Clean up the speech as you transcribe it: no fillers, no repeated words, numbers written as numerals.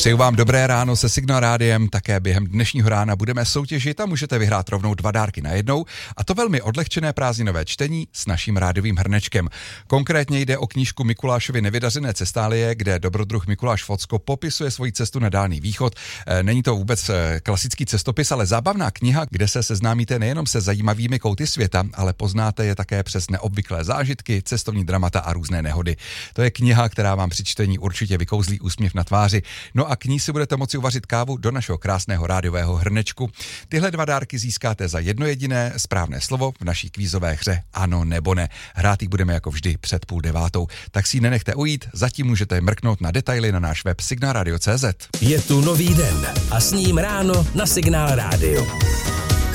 Přeju vám dobré ráno se Signál Rádiem, také během dnešního rána budeme soutěžit a můžete vyhrát rovnou 2 dárky najednou, a to velmi odlehčené prázdninové čtení s naším rádiovým hrnečkem. Konkrétně jde o knížku Mikulášovy nevydařené cestálie, kde dobrodruh Mikuláš Focko popisuje svoji cestu na Dálný východ. Není to vůbec klasický cestopis, ale zábavná kniha, kde se seznámíte nejenom se zajímavými kouty světa, ale poznáte je také přes neobvyklé zážitky, cestovní dramata a různé nehody. To je kniha, která vám při čtení určitě vykouzlí úsměv na tváři. No a k ní si budete moci uvařit kávu do našeho krásného rádiového hrnečku. Tyhle 2 dárky získáte za jedno jediné správné slovo v naší kvízové hře Ano nebo ne. Hrát ji budeme jako vždy před 8:30. Tak si ji nenechte ujít, zatím můžete mrknout na detaily na náš web signalradio.cz. Je tu nový den a s ním ráno na Signál Radio.